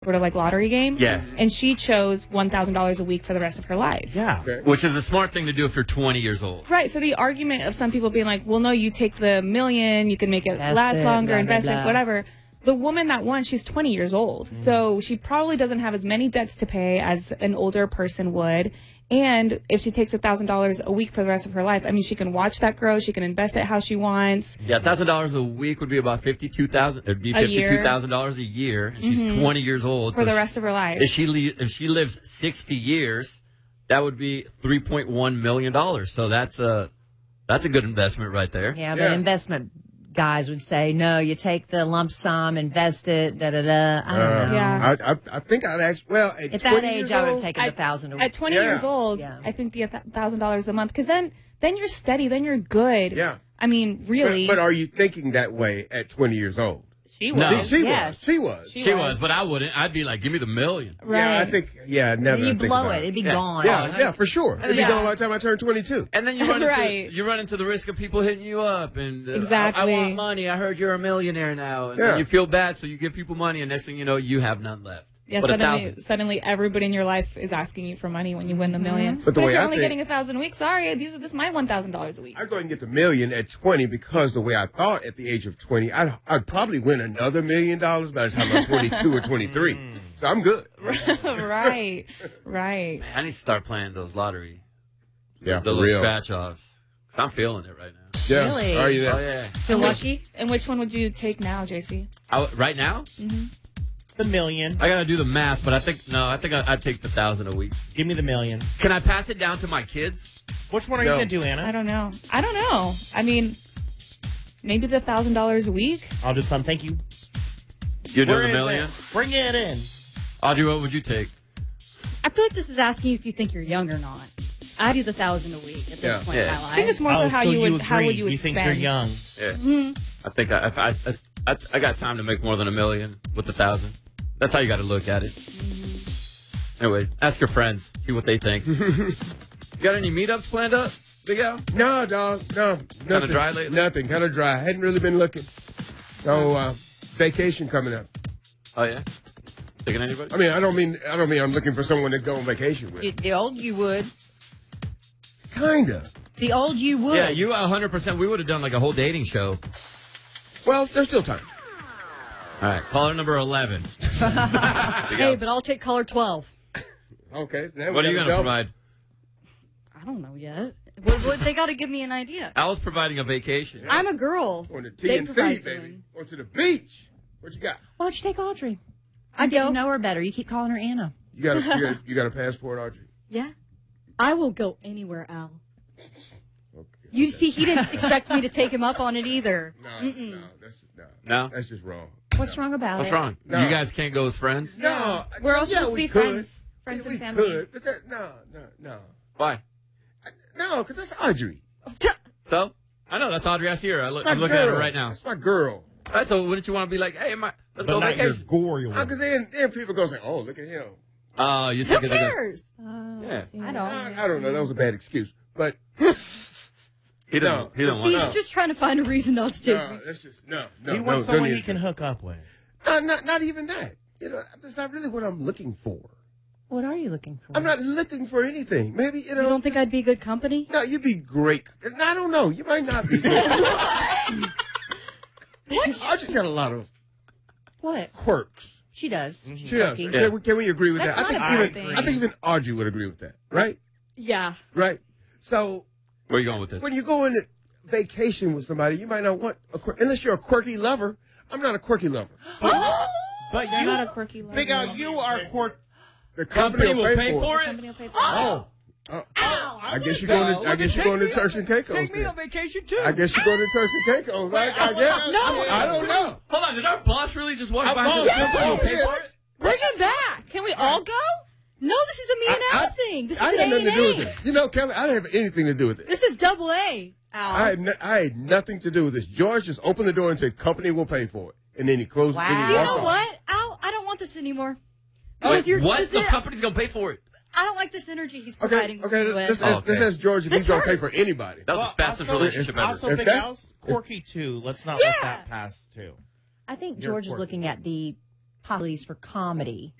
sort of like lottery game. Yeah. And she chose $1,000 a week for the rest of her life. Yeah. Okay. Which is a smart thing to do if you're 20 years old. Right. So the argument of some people being like, well, no, you take the million, you can make it Invest last it, longer, blah, blah, invest blah. it, whatever. The woman that won, she's 20 years old. So she probably doesn't have as many debts to pay as an older person would. And if she takes $1,000 a week for the rest of her life, I mean, she can watch that grow. She can invest it how she wants. Yeah, $1,000 a week would be about $52,000. It'd be $52,000 a year. And she's 20 years old. For the rest of her life. If she lives 60 years, that would be $3.1 million. So that's a good investment right there. Yeah, but investment guys would say, no, you take the lump sum, invest it, da-da-da. I don't know. Yeah. I think I'd actually, well, at At 20 that age, years I would old, have taken the 1,000 a week. At 20 years old, I think the $1,000 a month, because then you're steady, then you're good. Yeah. I mean, really. But are you thinking that way at 20 years old? She was. No. She Yes. was. She was, but I wouldn't. I'd be like, give me the million. Right. Yeah, I think, now that I You think blow about it. It'd be Yeah. gone. Yeah, for sure. It'd be Yeah. gone by the time I turn 22. And then you run Right. into you run into the risk of people hitting you up and Exactly. I want money. I heard you're a millionaire now, and Yeah. then you feel bad, so you give people money, and next thing you know, you have none left. Yeah, But 1,000. suddenly everybody in your life is asking you for money when you win $1 million. But the if way you're I only think- getting 1,000 a week, sorry, this is my $1,000 a week. I'd go ahead and get the million at 20 because the way I thought at the age of 20, I'd probably win another $1 million by the time I'm 22 or 23. So I'm good. Right. Man, I need to start playing those lottery, Yeah, those for real. scratch offs. I'm feeling it right now. Yeah. Really? Are you there? Oh yeah. Feel lucky? And which one would you take now, JC? Right now, The million. I gotta do the math, but I think I'd take the 1,000 a week. Give me the million. Can I pass it down to my kids? Which one are you No. going to do, Anna? I don't know. I mean, maybe the $1,000 a week. I'll do some. Thank you. You're Where doing is a million. it? Bring it in. Audrey, what would you take? I feel like this is asking if you think you're young or not. I do the 1,000 a week at this Yeah. point in my I think life. it's more so how so you would agree. how would you would You think spend. you're young. Yeah. I think I got time to make more than $1 million with the 1,000. That's how you got to look at it. Anyway, ask your friends, see what they think. You got any meetups planned up, Big Al? No, dog. No. Nothing. dry lately? Nothing. Kind of dry. Hadn't really been looking. So, vacation coming up. Oh yeah, taking anybody? I mean, I don't mean I'm looking for someone to go on vacation with. The old you would. Kinda. The old you would. Yeah, you 100%. We would have done like a whole dating show. Well, there's still time. All right, caller number 11. Hey, but I'll take caller 12. Okay. So now What are you going to provide? I don't know yet. They got to give me an idea. Al's providing a vacation. I'm a girl. On the They TNC, provide baby. one. Going to the beach. What you got? Why don't you take Audrey? I Get to go. know her better. You keep calling her Anna. You got a passport, Audrey? Yeah. I will go anywhere, Al. Okay. You see, he didn't expect me to take him up on it either. No? That's just wrong. What's wrong about What's it? wrong? No. You guys can't go as friends? No. We're all yeah, supposed to we be could. friends. Friends we and family. could, but no. Why? No, because that's Audrey. So? I know, that's Audrey. I see her. I'm My looking at her girl. right now. That's my girl. All right, so wouldn't you want to be like, hey, let's But go not your vacation? gory one. Because then people go say, oh, look at him. Oh, you Who think it's cares? Yeah. I don't. I don't know. That was a bad excuse. But He don't want He's that. just trying to find a reason not to take me. that's just, no. He wants someone he can hook up with. Not even that. That's not really what I'm looking for. What are you looking for? I'm not looking for anything. Maybe, You don't think I'd be good company? No, you'd be great. I don't know. You might not be good. Audrey's got a lot of What? quirks. She does. She does. Quirky. Yeah. Can we agree with That's that? not a bad thing. I think even Audrey would agree with that, right? Yeah. Right? So Where are you going with this? when you go on vacation with somebody, you might not want unless you're a quirky lover. I'm not a quirky lover. But You're you, not a quirky lover. Big Al, you are quirky. The company will pay for it. Company will pay for it. Oh. I guess you're going to Turks and Caicos. Take me then. on vacation too. I guess you're going to Turks and Caicos, right? I guess. I don't know. Hold on, did our boss really just walk by? boss, and say, yeah, "We'll pay yeah. for it"? Bring him back. Can we all go? No, this is a me and Al thing. This is I an had nothing to do with A&A. it. You know, Kelly, I didn't have anything to do with it. This is double A, Al. I had nothing to do with this. George just opened the door and said, company will pay for it. And then he closed Wow. it. And Do he you walked know off. what, Al? I don't want this anymore. Wait, Because you're what? this The is- company's gonna pay for it. I don't like this energy he's Okay, providing. okay. me with. Let's ask George if This he's going to pay hurts. for anybody. That was the fastest relationship ever. Also, If Big that's- Al's quirky too. Let's not let that pass too. I think You're George is quirky. looking at the possibilities for comedy.